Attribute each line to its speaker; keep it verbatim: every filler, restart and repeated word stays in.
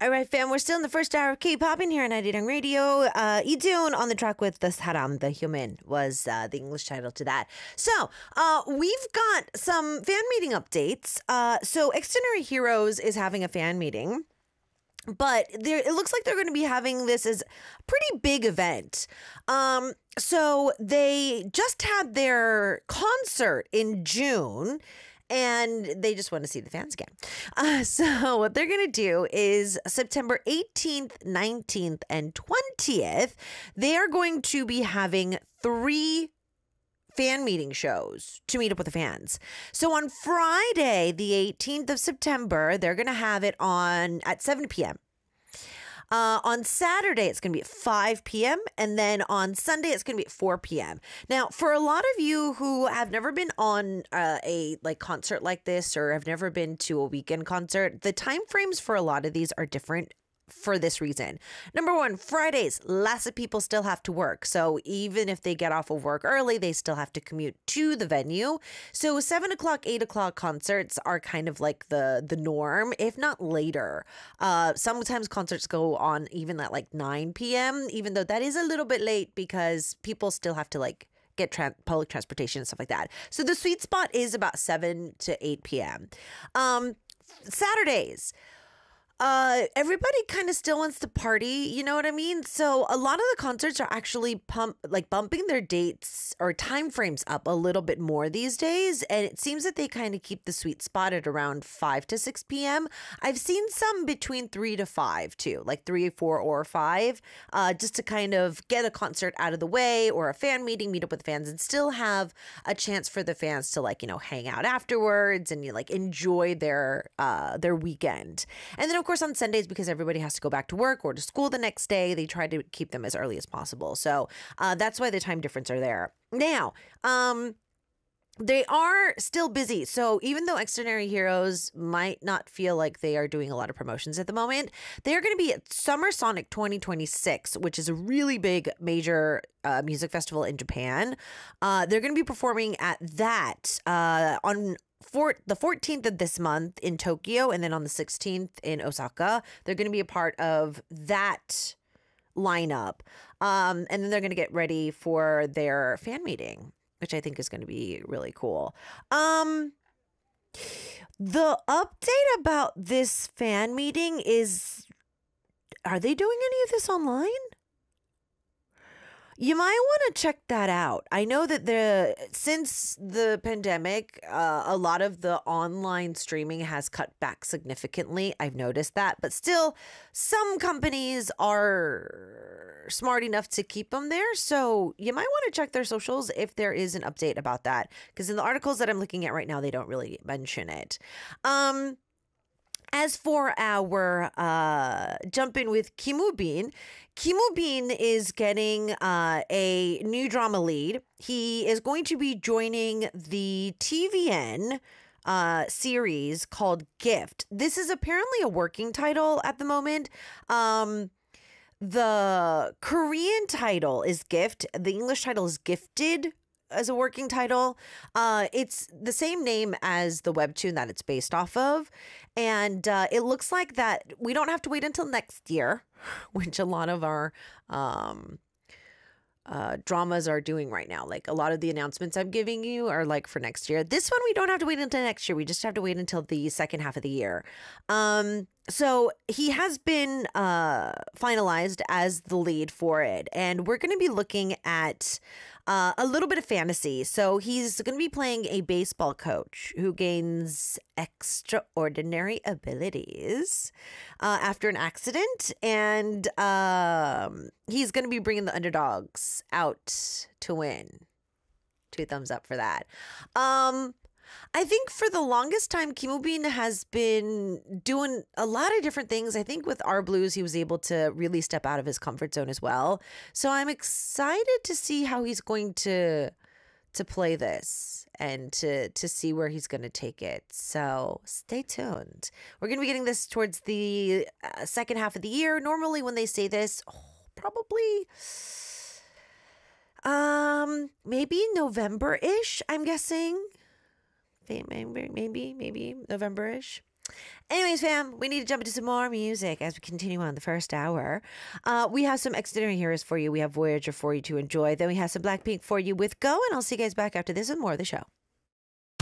Speaker 1: All right, fam, we're still in the first hour of K-pop in here on Arirang Radio. Uh, Idoon on the track with The Saram, The Human, was uh, the English title to that. So, uh, we've got some fan meeting updates. Uh, so, Extraordinary Heroes is having a fan meeting. But there, it looks like they're going to be having this as a pretty big event. Um, so they just had their concert in June, and they just want to see the fans again. Uh, so what they're going to do is September eighteenth, nineteenth, and twentieth, they are going to be having three fan meeting shows to meet up with the fans. So on Friday, the eighteenth of September, they're going to have it on at seven p.m. Uh, on Saturday, it's going to be at five p.m. And then on Sunday, it's going to be at four p.m. Now, for a lot of you who have never been on uh, a like concert like this or have never been to a weekend concert, the time frames for a lot of these are different for this reason. Number one, Fridays, lots of people still have to work. So even if they get off of work early, they still have to commute to the venue. So seven o'clock, eight o'clock concerts are kind of like the the norm, if not later. Uh, sometimes concerts go on even at like nine p.m., even though that is a little bit late because people still have to like get tra- public transportation and stuff like that. So the sweet spot is about seven to eight p.m. Um, Saturdays. Uh, everybody kind of still wants to party, you know what I mean? So a lot of the concerts are actually pump like bumping their dates or time frames up a little bit more these days, and it seems that they kind of keep the sweet spot at around five to six p.m. I've seen some between three to five too, like three, four, or five, uh, just to kind of get a concert out of the way or a fan meeting, meet up with fans, and still have a chance for the fans to like you know hang out afterwards and you like enjoy their uh their weekend. And then of course on Sundays, because everybody has to go back to work or to school the next day, they try to keep them as early as possible. So uh, that's why the time difference are there. Now, um, they are still busy. So even though Extraordinary Heroes might not feel like they are doing a lot of promotions at the moment, they're going to be at Summer Sonic twenty twenty-six, which is a really big major uh, music festival in Japan. Uh, they're going to be performing at that uh, on For the fourteenth of this month in Tokyo, and then on the sixteenth in Osaka. They're going to be a part of that lineup. Um, and then they're going to get ready for their fan meeting, which I think is going to be really cool. Um, the update about this fan meeting is, are they doing any of this online? You might want to check that out. I know that the since the pandemic, uh, a lot of the online streaming has cut back significantly. I've noticed that, but still, some companies are smart enough to keep them there. So you might want to check their socials if there is an update about that, because in the articles that I'm looking at right now, they don't really mention it. Um. As for our uh, jump in with Kim Woo-bin, Kim Woo-bin is getting uh, a new drama lead. He is going to be joining the T V N uh, series called Gift. This is apparently a working title at the moment. Um, the Korean title is Gift. The English title is Gifted as a working title. Uh, it's the same name as the webtoon that it's based off of. And uh, it looks like that we don't have to wait until next year, which a lot of our um, uh, dramas are doing right now. Like a lot of the announcements I'm giving you are like for next year. This one, we don't have to wait until next year. We just have to wait until the second half of the year. Um, so he has been uh, finalized as the lead for it. And we're going to be looking at uh, a little bit of fantasy. So he's going to be playing a baseball coach who gains extraordinary abilities uh, after an accident. And um, he's going to be bringing the underdogs out to win. Two thumbs up for that. Um, I think for the longest time, Kim Woo-bin has been doing a lot of different things. I think with Our Blues, he was able to really step out of his comfort zone as well. So I'm excited to see how he's going to to play this and to to see where he's going to take it. So stay tuned. We're going to be getting this towards the uh, second half of the year. Normally when they say this, oh, probably um maybe November-ish, I'm guessing. Maybe, maybe, maybe November-ish. Anyways, fam, we need to jump into some more music as we continue on the first hour. Uh, we have some Extraordinary Heroes for you. We have Voyager for you to enjoy. Then we have some Blackpink for you with Go. And I'll see you guys back after this with more of the show.